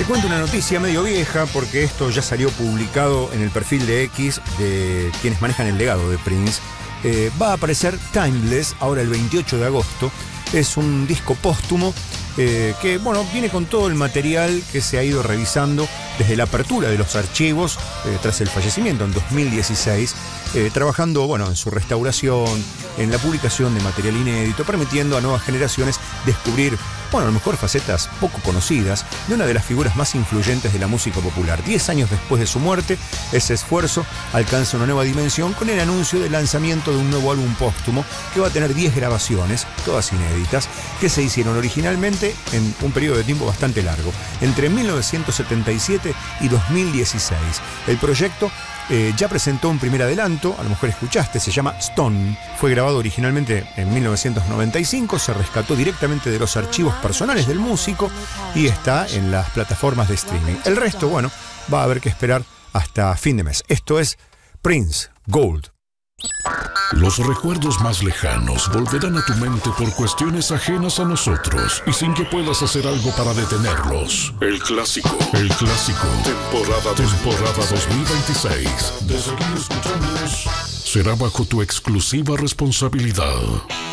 Te cuento una noticia medio vieja porque esto ya salió publicado en el perfil de X de quienes manejan el legado de Prince. Va a aparecer Timeless ahora el 28 de agosto. Es un disco póstumo que, bueno, viene con todo el material que se ha ido revisando desde la apertura de los archivos tras el fallecimiento en 2016, trabajando, bueno, en su restauración, en la publicación de material inédito, permitiendo a nuevas generaciones descubrir, bueno, a lo mejor facetas poco conocidas de una de las figuras más influyentes de la música popular. 10 años después de su muerte, ese esfuerzo alcanza una nueva dimensión con el anuncio del lanzamiento de un nuevo álbum póstumo que va a tener 10 grabaciones, todas inéditas, que se hicieron originalmente en un periodo de tiempo bastante largo, entre 1977 y 2016. El proyecto ya presentó un primer adelanto, a lo mejor escuchaste, se llama Stone. Fue grabado originalmente en 1995, se rescató directamente de los archivos personales del músico y está en las plataformas de streaming. El resto, bueno, va a haber que esperar hasta fin de mes. Esto es Prince Gold. Los recuerdos más lejanos volverán a tu mente por cuestiones ajenas a nosotros y sin que puedas hacer algo para detenerlos. El clásico, temporada 2026. De seguir escuchándonos, será bajo tu exclusiva responsabilidad.